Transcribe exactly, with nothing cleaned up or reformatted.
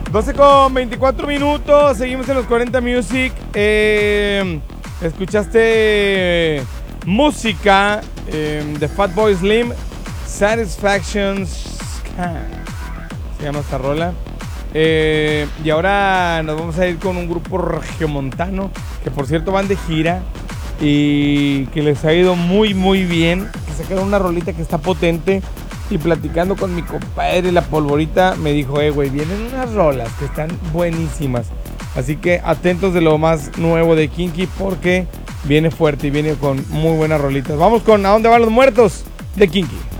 doce con veinticuatro minutos, seguimos en los cuarenta Music. Eh, escuchaste música eh, de Fatboy Slim, Satisfaction Scan, se llama esta rola. Eh, y ahora nos vamos a ir con un grupo regiomontano que por cierto van de gira y que les ha ido muy muy bien, que sacaron una rolita que está potente. Y platicando con mi compadre La Polvorita me dijo, eh güey, vienen unas rolas que están buenísimas, así que atentos de lo más nuevo de Kinky porque viene fuerte y viene con muy buenas rolitas. Vamos con ¿A dónde van los muertos? De Kinky.